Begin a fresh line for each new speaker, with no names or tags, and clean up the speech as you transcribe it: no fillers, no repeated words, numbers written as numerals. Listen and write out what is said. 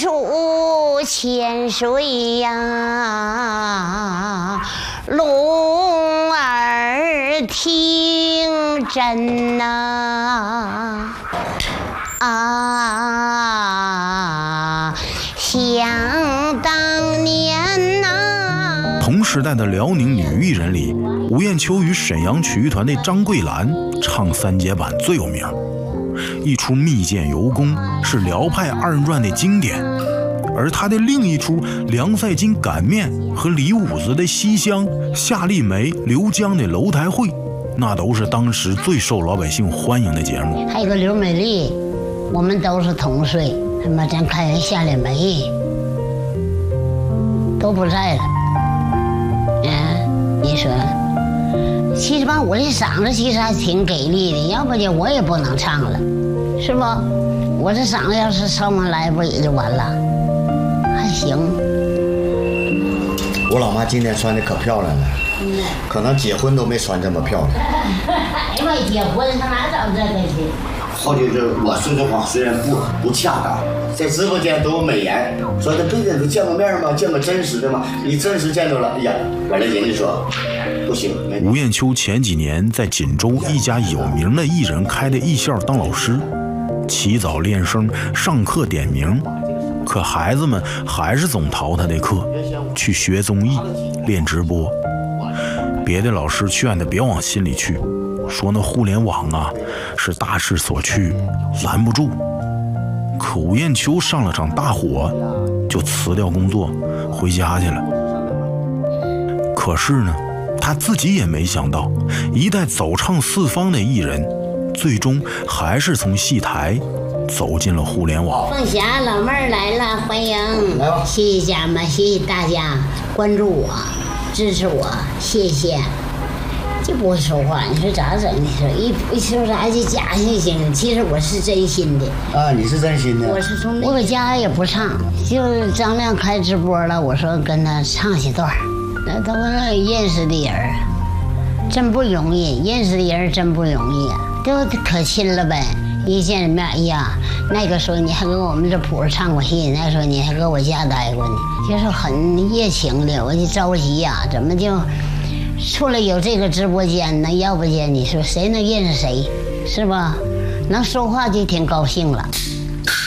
处千水呀，龙儿听真呐想当年呐。
同时代的辽宁女艺人里，吴艳秋与沈阳曲艺团的张桂兰唱三节板最有名。一出《密饯游宫》是辽派二人转的经典，而她的另一出《梁赛金擀面》和李五子的《西厢》、夏丽梅、刘江的《楼台会》，那都是当时最受老百姓欢迎的节目。
还有个刘美丽，我们都是同岁，他妈咱看夏丽梅都不在了。你说其实吧，我这嗓子其实还挺给力的，要不然我也不能唱了，是不？我这嗓子要是唱不来，不也就完了？还行。
我老妈今天穿的可漂亮了，可能结婚都没穿这么漂亮。
哎呀妈，结婚上哪找这个去？
好几次我说这话虽然不恰当，在直播间都有美颜，说这对的都见过面吗？见过真实的吗？你真实见着了，哎呀，完了人家说不行。
吴艳秋前几年在锦州一家有名的艺人开的艺校当老师，起早练声，上课点名，可孩子们还是总逃他的课，去学综艺，练直播。别的老师劝他别往心里去，说那互联网啊是大势所趋，拦不住。可吴艳秋上了场大火，就辞掉工作回家去了。可是呢，他自己也没想到，一代走唱四方的艺人，最终还是从戏台走进了互联网。
凤霞老妹儿来了，欢迎！谢谢家们，谢谢大家关注我、支持我，谢谢。就不会说话，你说咋整？你说一说啥就假惺惺的，其实我是真心的。
啊，你是真心的？
我是从我搁家也不唱，就是张亮开直播了，我说跟他唱几段。那都是认识的人，真不容易，认识的人真不容易，都可亲了呗。一见面，哎呀，那个时候你还跟我们这谱唱过戏，那时候你还搁我家待过呢，就是很热情的，我就着急呀，怎么就出来有这个直播间呢？要不然你说谁能认识谁，是吧？能说话就挺高兴了。